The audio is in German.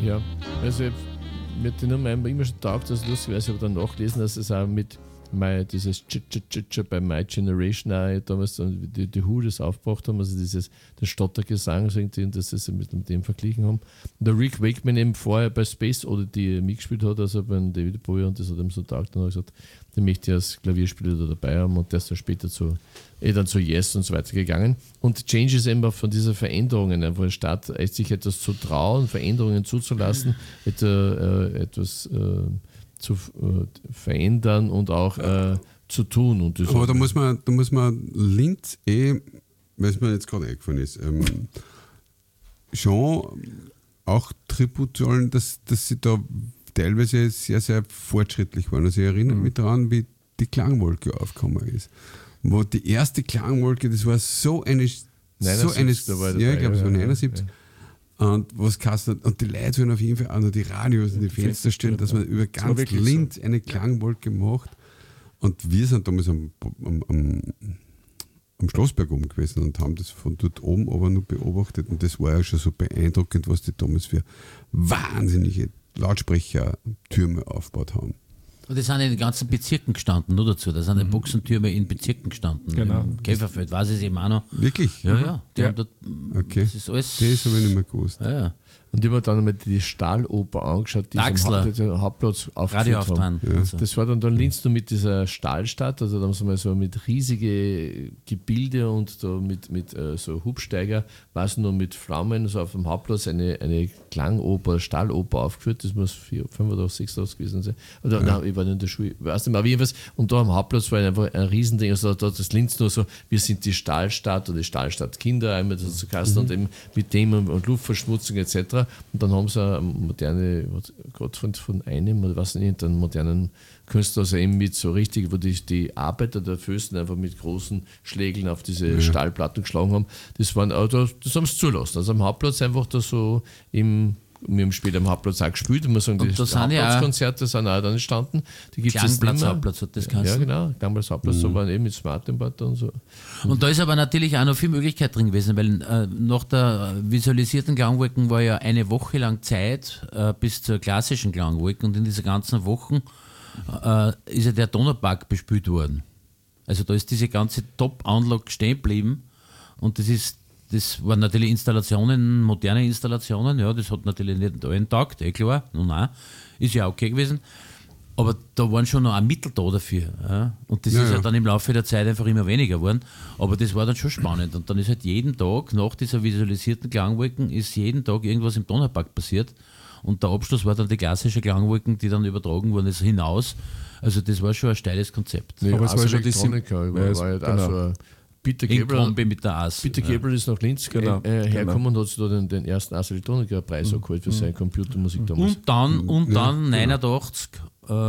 Ja, also mit den Nummern immer schon taugt, das lustig, ich habe dann nachgelesen, dass es auch mit dieses bei My Generation auch damals dann die Who das aufgebracht haben, also der Stottergesang, dass sie es mit dem verglichen haben. Und der Rick Wakeman eben vorher bei Space Oddity mitgespielt hat, also beim David Bowie, und das hat ihm so taugt, und hat gesagt, den möchte ich als Klavierspieler da dabei haben, und der ist dann später dann zu Yes und so weiter gegangen. Und Change ist eben von dieser Veränderungen, einfach statt sich etwas zu trauen, Veränderungen zuzulassen, etwas zu verändern und auch zu tun. Und das aber da muss man Linz weil es mir jetzt gerade eingefallen ist, schon auch Tribut zollen, dass sie da teilweise sehr, sehr fortschrittlich waren. Also ich erinnere mich daran, wie die Klangwolke aufgekommen ist. Wo die erste Klangwolke, das war so eine ja, ich glaube, es war 79. Und was kostet, und die Leute sollen auf jeden Fall auch noch die Radios und die Fenster stellen, dass man über ganz Linz eine Klangwolke macht. Und wir sind damals am Schlossberg oben gewesen und haben das von dort oben aber nur beobachtet. Und das war ja schon so beeindruckend, was die damals für wahnsinnige Lautsprechertürme aufgebaut haben. Und die sind in den ganzen Bezirken gestanden, nur dazu. Da sind die Boxentürme in Bezirken gestanden. Genau. Im Käferfeld, weiß ich es eben auch noch. Wirklich? Ja. Die haben dort, okay. Das ist alles. Das habe ich nicht mehr gewusst. Ja. Und ich habe mir dann einmal die Stahloper angeschaut, die am Hauptplatz aufgeführt haben. Ja. Das war dann Linz nur mit dieser Stahlstadt, also da haben sie mal so mit riesige Gebilde und da mit so Hubsteiger, was nur mit Flammen, so auf dem Hauptplatz eine Klangoper, Stahloper aufgeführt, das muss 85, 86 gewesen sein. Oder nein, ich war in der Schule, ich weiß nicht mehr, aber jedenfalls, und da am Hauptplatz war einfach ein Riesending, also da das Linz nur so, wir sind die Stahlstadt oder die Stahlstadt Kinder, einmal das zu Kasten und eben mit dem und Luftverschmutzung etc. Und dann haben sie eine moderne, gerade von einem oder was nicht, einen modernen Künstler, also eben mit so richtig, wo die Arbeiter der Fürsten einfach mit großen Schlägeln auf diese Stahlplatten geschlagen haben. Das haben sie zulassen. Also am Hauptplatz einfach da so wir haben später am Hauptplatz auch gespielt, und man sagen, die Hauptplatzkonzerte sind auch dann entstanden. Die gibt es jetzt nicht mehr. Hauptplatz hat das geheißen. Ja, genau, Klangplatz Hauptplatz, so waren eben mit Smartenbad und so. Und da ist aber natürlich auch noch viel Möglichkeit drin gewesen, weil nach der visualisierten Klangwolken war ja eine Woche lang Zeit bis zur klassischen Klangwolke, und in dieser ganzen Woche ist ja der Donaupark bespielt worden. Also da ist diese ganze Top-Anlage stehen geblieben, und das waren natürlich Installationen, moderne Installationen, ja, das hat natürlich nicht allen getaugt, klar, nein, ist ja okay gewesen, aber da waren schon noch ein Mittel da dafür, ja. Und das ist ja dann im Laufe der Zeit einfach immer weniger geworden, aber das war dann schon spannend, und dann ist halt jeden Tag, nach dieser visualisierten Klangwolken, ist jeden Tag irgendwas im Donaupark passiert, und der Abschluss war dann die klassische Klangwolken, die dann übertragen worden ist hinaus, also das war schon ein steiles Konzept. Nee, aber es war schon die war halt auch so Peter Gabriel ist nach Linz hergekommen und hat sich da den ersten Ass Electronica Preis geholt für seine Computermusik damals. Und dann 89